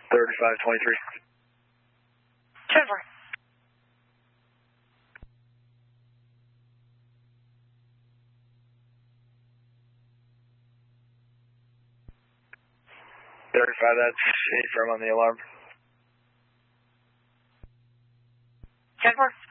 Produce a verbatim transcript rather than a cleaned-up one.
thirty-five twenty-three. ten four. thirty-five, that's eight firm on the alarm. ten four.